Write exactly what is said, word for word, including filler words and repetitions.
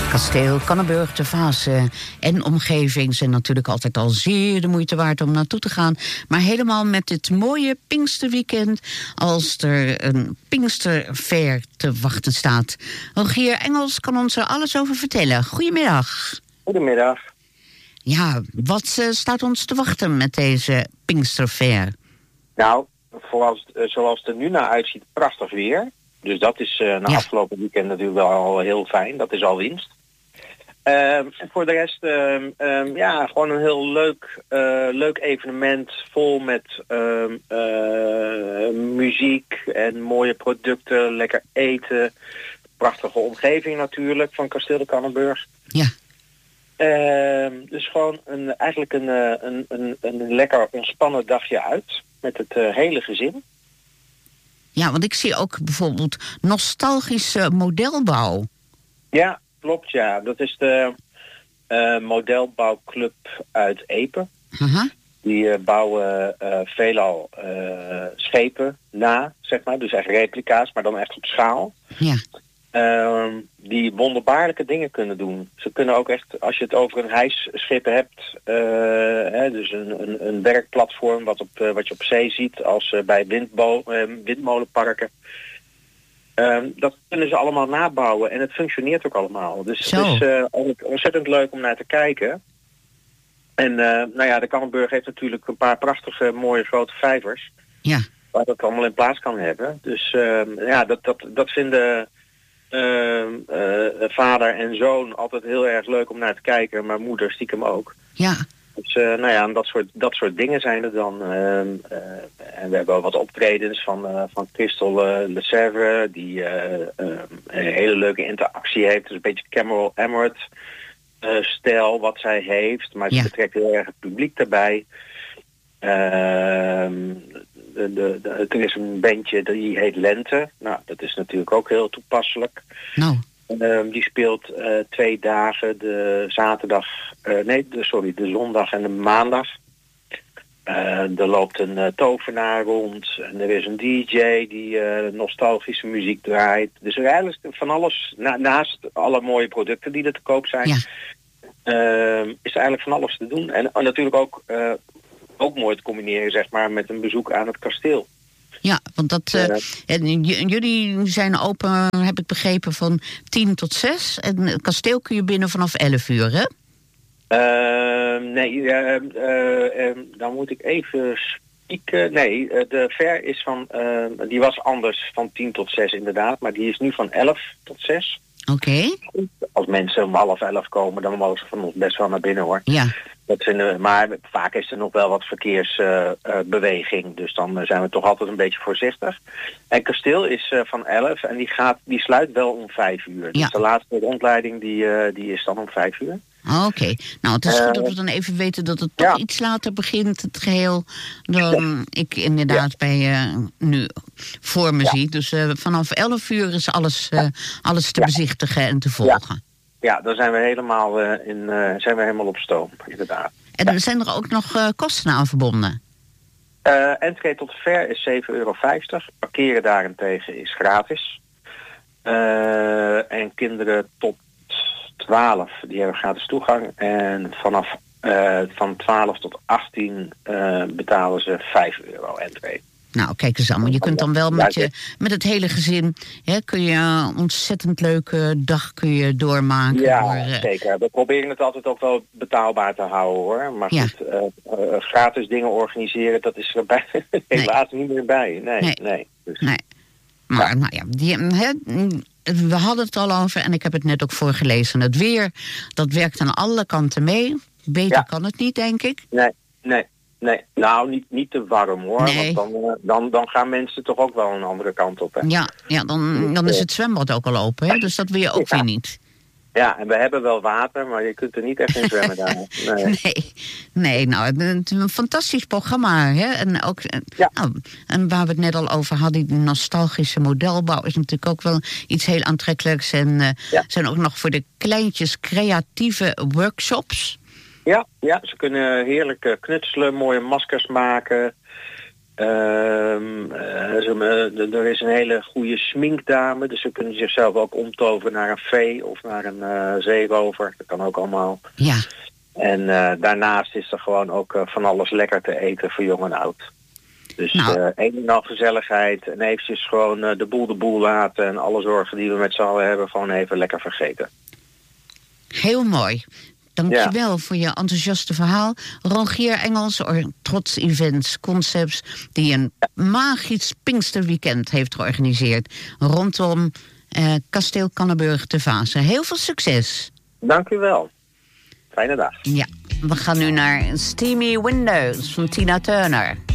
Kasteel Kannenburg, de Vaassen en omgeving zijn natuurlijk altijd al zeer de moeite waard om naartoe te gaan. Maar helemaal met dit mooie Pinksterweekend als er een Pinksterfair te wachten staat. Rogier Engels kan ons er alles over vertellen. Goedemiddag. Goedemiddag. Ja, wat uh, staat ons te wachten met deze Pinksterfair? Nou, vooral, uh, zoals het er nu naar uitziet, prachtig weer. Dus dat is uh, na ja. afgelopen weekend natuurlijk wel al heel fijn. Dat is al winst. Uh, en voor de rest, uh, um, ja, gewoon een heel leuk, uh, leuk evenement vol met uh, uh, muziek en mooie producten, lekker eten. Prachtige omgeving natuurlijk van Kasteel de Kannenburg. Ja. Uh, dus gewoon een, eigenlijk een, een, een, een lekker ontspannen dagje uit met het uh, hele gezin. Ja, want ik zie ook bijvoorbeeld nostalgische modelbouw. Ja, klopt, ja. Dat is de uh, modelbouwclub uit Epe. Uh-huh. Die uh, bouwen uh, veelal uh, schepen na, zeg maar. Dus echt replica's, maar dan echt op schaal. Ja. Uh, die wonderbaarlijke dingen kunnen doen. Ze kunnen ook echt, als je het over een hijsschip hebt, uh, hè, dus een, een, een werkplatform wat, op, uh, wat je op zee ziet als uh, bij windbo- uh, windmolenparken. Uh, dat kunnen ze allemaal nabouwen en het functioneert ook allemaal. Dus Zo. het is uh, ontzettend leuk om naar te kijken. En uh, nou ja, de Kannenburg heeft natuurlijk een paar prachtige, mooie grote vijvers. Ja. Waar dat allemaal in plaats kan hebben. Dus uh, ja, dat, dat, dat vinden uh, uh, vader en zoon altijd heel erg leuk om naar te kijken. Maar moeder stiekem ook. Ja. Dus uh, nou ja, dat soort, dat soort dingen zijn er dan. Uh, uh, en we hebben ook wat optredens van, uh, van Christel uh, Lesevre, die uh, uh, een hele leuke interactie heeft. Dus een beetje Cameron Emmerich uh, stijl wat zij heeft. Maar ze ja. betrekt heel erg het publiek daarbij. Uh, de, de, de, er is een bandje die heet Lente. Nou, dat is natuurlijk ook heel toepasselijk. Nou. Uh, die speelt uh, twee dagen, de zaterdag, uh, nee, de, sorry, de zondag en de maandag. Uh, er loopt een uh, tovenaar rond en er is een D J die uh, nostalgische muziek draait. Dus er eigenlijk van alles, na, naast alle mooie producten die er te koop zijn, ja. uh, is er eigenlijk van alles te doen. En uh, natuurlijk ook, uh, ook mooi te combineren, zeg maar, met een bezoek aan het kasteel. Ja, want dat, uh, en j- jullie zijn open, heb ik begrepen, van tien tot zes. En het kasteel kun je binnen vanaf elf uur, hè? Uh, nee, uh, uh, uh, dan moet ik even spieken. Nee, uh, de fair is van, uh, die was anders van tien tot zes inderdaad. Maar die is nu van elf tot zes. Oké. Okay. Als mensen om half elf komen, dan mogen ze van ons best wel naar binnen, hoor. Ja. Dat vinden we, maar vaak is er nog wel wat verkeersbeweging. Uh, uh, dus dan uh, zijn we toch altijd een beetje voorzichtig. En kasteel is uh, van elf en die, gaat, die sluit wel om vijf uur. Dus ja. de laatste rondleiding die, uh, die is dan om vijf uur. Oké. Okay. Nou, het is uh, goed dat we dan even weten dat het toch ja. iets later begint, het geheel, dan ja. ik inderdaad ja. bij uh, nu voor me ja. zie. Dus uh, vanaf elf uur is alles, uh, alles te ja. bezichtigen en te volgen. Ja. Ja, daar zijn we helemaal uh, in, uh, zijn we helemaal op stoom, inderdaad. En ja. zijn er ook nog uh, kosten aan verbonden? Uh, entree tot fair is zeven euro vijftig. Parkeren daarentegen is gratis. Uh, en kinderen tot twaalf, die hebben gratis toegang. En vanaf uh, van twaalf tot achttien uh, betalen ze vijf euro entree. Nou, kijk eens aan. Je kunt dan wel met, je, met het hele gezin, hè, kun je een ontzettend leuke dag kun je doormaken. Ja, door, uh... zeker. We proberen het altijd ook wel betaalbaar te houden, hoor. Maar ja. goed, uh, uh, gratis dingen organiseren, dat is er bij, helaas nee. niet meer bij. Nee, nee. nee. Dus. nee. Maar, ja. nou ja, die, hè, we hadden het al over en ik heb het net ook voorgelezen. Het weer, dat werkt aan alle kanten mee. Beter ja. kan het niet, denk ik. Nee, nee. Nee, nou, niet, niet te warm, hoor. Nee. Want dan, dan, dan gaan mensen toch ook wel een andere kant op, hè? Ja, ja dan, dan is het zwembad ook al open, hè? Dus dat wil je ook ja. weer niet. Ja, en we hebben wel water, maar je kunt er niet echt in zwemmen daar. Nee, nee, nee nou, het is een fantastisch programma, hè? En, ook, ja. nou, en waar we het net al over hadden, die nostalgische modelbouw is natuurlijk ook wel iets heel aantrekkelijks. En uh, ja. zijn ook nog voor de kleintjes creatieve workshops. Ja, ja, ze kunnen heerlijk knutselen, mooie maskers maken. Um, uh, ze, uh, er is een hele goede sminkdame, dus ze kunnen zichzelf ook omtoveren naar een vee of naar een uh, zeerover. Dat kan ook allemaal. Ja. En uh, daarnaast is er gewoon ook uh, van alles lekker te eten voor jong en oud. Dus nou. uh, een en al gezelligheid en eventjes gewoon uh, de boel de boel laten en alle zorgen die we met z'n allen hebben gewoon even lekker vergeten. Heel mooi. Dankjewel ja. voor je enthousiaste verhaal. Rogier Engels, Trots Events Concepts, die een magisch Pinksterweekend heeft georganiseerd rondom uh, Kasteel Kannenburg te Vaassen. Heel veel succes. Dank u wel. Fijne dag. Ja, we gaan nu naar Steamy Windows van Tina Turner.